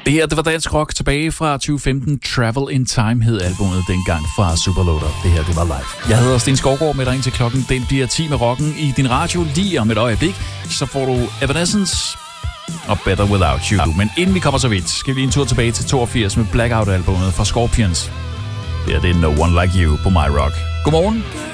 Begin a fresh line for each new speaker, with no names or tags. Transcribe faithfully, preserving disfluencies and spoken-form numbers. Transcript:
Det her, det var dansk rock tilbage fra tyve femten. Travel in Time hed albumet dengang fra Superloader. Det her, det var live. Jeg hedder Sten Skovgaard med dig ind til klokken. Den bliver ti med rocken i din radio lige om et øjeblik. Så får du Evanescence og Better Without You. Men inden vi kommer så vidt, skal vi lige en tur tilbage til toogfirs med Blackout-albumet fra Scorpions. Det her, det er No One Like You på My Rock. Godmorgen.